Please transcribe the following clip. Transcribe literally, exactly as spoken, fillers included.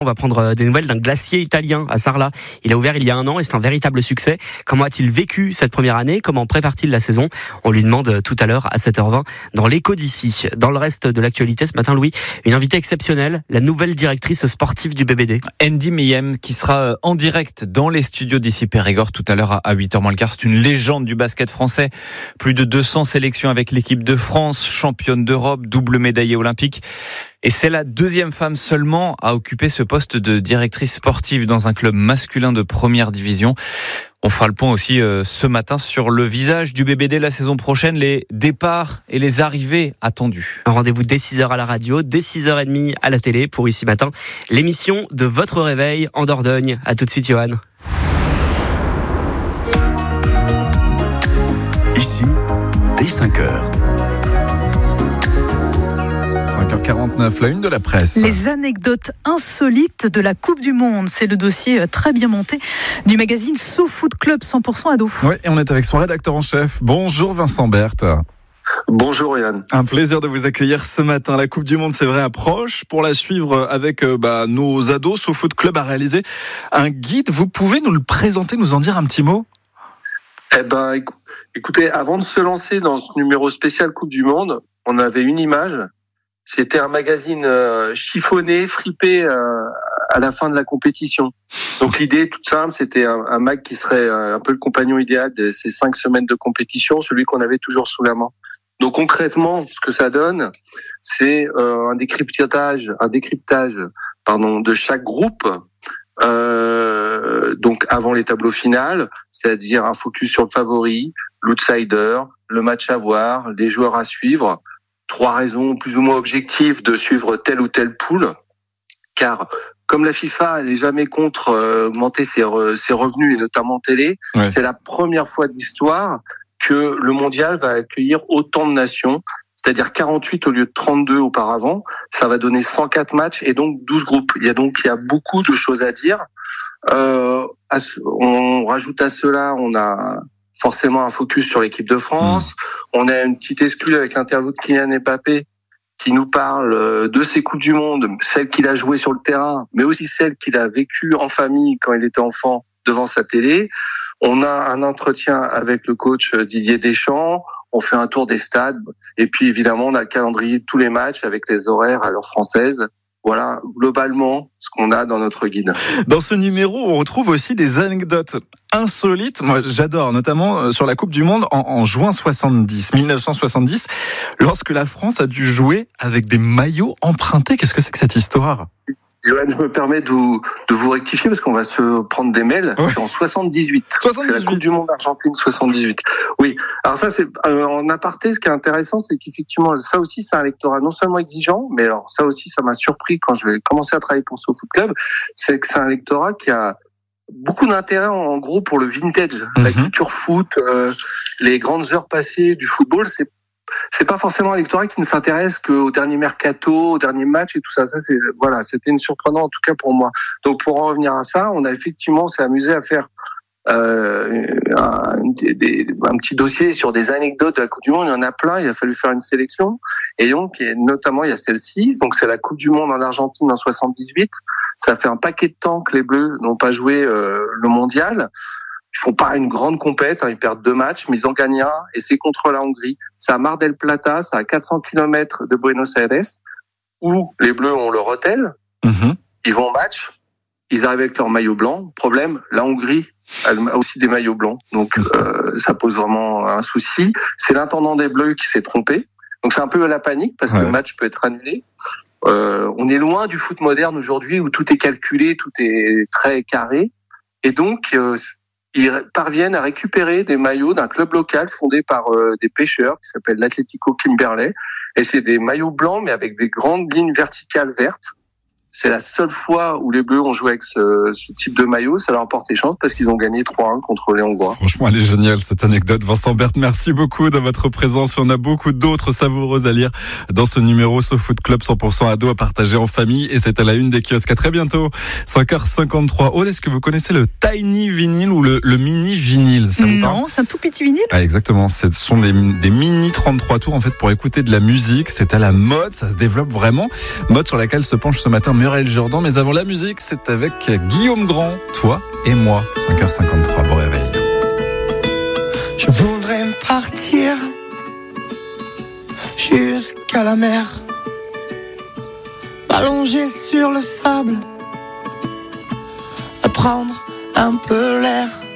On va prendre des nouvelles d'un glacier italien à Sarlat. Il a ouvert il y a un an et c'est un véritable succès. Comment a-t-il vécu cette première année ? Comment prépare-t-il la saison ? On lui demande tout à l'heure à sept heures vingt dans l'écho d'ici. Dans le reste de l'actualité ce matin, Louis, une invitée exceptionnelle, la nouvelle directrice sportive du B B D. Andy Meyem qui sera en direct dans les studios d'ici Périgord tout à l'heure à huit heures moins le quart. C'est une légende du basket français. Plus de deux cents sélections avec l'équipe de France, championne d'Europe, double médaillée olympique. Et c'est la deuxième femme seulement à occuper ce poste de directrice sportive dans un club masculin de première division. On fera le point aussi euh, ce matin sur le visage du B B D la saison prochaine, les départs et les arrivées attendues. Un rendez-vous dès six heures à la radio, dès six heures trente à la télé pour Ici Matin, l'émission de votre réveil en Dordogne. À tout de suite, Johan. Ici, dès cinq heures. cinq heures quarante-neuf, la une de la presse. Les anecdotes insolites de la Coupe du Monde. C'est le dossier très bien monté du magazine SoFoot Club cent pour cent ado. Oui, et on est avec son rédacteur en chef. Bonjour Vincent Berthe. Bonjour Yann. Un plaisir de vous accueillir ce matin. La Coupe du Monde, c'est vrai, approche. Pour la suivre avec bah, nos ados, SoFoot Club a réalisé un guide. Vous pouvez nous le présenter, nous en dire un petit mot ? Eh ben, écoutez, avant de se lancer dans ce numéro spécial Coupe du Monde, on avait une image. C'était un magazine euh, chiffonné, fripé euh, à la fin de la compétition. Donc l'idée, toute simple, c'était un, un mag qui serait euh, un peu le compagnon idéal de ces cinq semaines de compétition, celui qu'on avait toujours sous la main. Donc concrètement, ce que ça donne, c'est euh, un décryptage, un décryptage, pardon, de chaque groupe. Euh, donc avant les tableaux finales, c'est-à-dire un focus sur le favori, l'outsider, le match à voir, les joueurs à suivre. Trois raisons plus ou moins objectives de suivre telle ou telle poule, car comme la FIFA elle n'est jamais contre euh, augmenter ses, re, ses revenus et notamment télé, ouais. C'est la première fois de l'histoire que le mondial va accueillir autant de nations, c'est-à-dire quarante-huit au lieu de trente-deux auparavant. Ça va donner cent quatre matchs et donc douze groupes. Il y a donc il y a beaucoup de choses à dire. Euh, à, on rajoute à cela, on a forcément un focus sur l'équipe de France. Mmh. On a une petite exclue avec l'interview de Kylian Mbappé qui nous parle de ses Coupes du Monde, celle qu'il a jouées sur le terrain, mais aussi celle qu'il a vécue en famille quand il était enfant devant sa télé. On a un entretien avec le coach Didier Deschamps. On fait un tour des stades. Et puis évidemment, on a le calendrier de tous les matchs avec les horaires à l'heure française. Voilà, globalement, ce qu'on a dans notre guide. Dans ce numéro, on retrouve aussi des anecdotes insolites. Moi, j'adore, notamment sur la Coupe du Monde en, en juin soixante-dix, mille neuf cent soixante-dix, lorsque la France a dû jouer avec des maillots empruntés. Qu'est-ce que c'est que cette histoire ? Johan, je me permets de vous, de vous rectifier parce qu'on va se prendre des mails. Ouais. C'est en soixante-dix-huit. soixante-dix-huit. C'est la Coupe du Monde Argentine soixante-dix-huit. Oui. Alors ça, c'est euh, en aparté. Ce qui est intéressant, c'est qu'effectivement, ça aussi, c'est un lectorat non seulement exigeant, mais alors ça aussi, ça m'a surpris quand je vais commencer à travailler pour SoFoot Club. C'est que c'est un lectorat qui a beaucoup d'intérêt en gros pour le vintage, mm-hmm. la culture foot, euh, les grandes heures passées du football. C'est C'est pas forcément un lectorat qui ne s'intéresse qu'au dernier mercato, au dernier match et tout ça. Ça, c'est, voilà, c'était une surprenant en tout cas pour moi. Donc, pour en revenir à ça, on a effectivement, s'est amusé à faire, euh, un, des, des, un petit dossier sur des anecdotes de la Coupe du Monde. Il y en a plein. Il a fallu faire une sélection. Et donc, notamment, il y a celle-ci. Donc, c'est la Coupe du Monde en Argentine en soixante-dix-huit. Ça fait un paquet de temps que les Bleus n'ont pas joué, euh, le mondial. Ils font pas une grande compète, hein, ils perdent deux matchs, mais ils en gagnent un, et c'est contre la Hongrie. C'est à Mar del Plata, c'est à quatre cents kilomètres de Buenos Aires, où les Bleus ont leur hôtel, mmh. Ils vont au match, ils arrivent avec leur maillot blanc. Problème, la Hongrie elle a aussi des maillots blancs, donc euh, ça pose vraiment un souci. C'est l'intendant des Bleus qui s'est trompé, donc c'est un peu la panique, parce ouais. que le match peut être annulé. Euh, on est loin du foot moderne aujourd'hui, où tout est calculé, tout est très carré, et donc... Euh, ils parviennent à récupérer des maillots d'un club local fondé par euh, des pêcheurs qui s'appelle l'Atlético Kimberley. Et c'est des maillots blancs mais avec des grandes lignes verticales vertes. C'est la seule fois où les Bleus ont joué avec ce, ce type de maillot. Ça leur a porté chance parce qu'ils ont gagné trois un contre les Hongrois. Franchement, elle est géniale cette anecdote. Vincent Berthe, merci beaucoup de votre présence. On a beaucoup d'autres savoureuses à lire dans ce numéro SoFoot Club cent pour cent ado à partager en famille. Et c'est à la une des kiosques. À très bientôt. cinq heures cinquante-trois. Aude, est-ce que vous connaissez le tiny vinyle ou le, le mini vinyle? Ça vous parle? Non, c'est un tout petit vinyle. Ah, exactement. Ce sont des, des mini trente-trois tours en fait pour écouter de la musique. C'est à la mode. Ça se développe vraiment. Mode sur laquelle se penche ce matin Muriel Jourdan. Mais avant la musique, c'est avec Guillaume Grand, toi et moi. cinq heures cinquante-trois, bon réveil. Je voudrais partir jusqu'à la mer, m'allonger sur le sable, à prendre un peu l'air.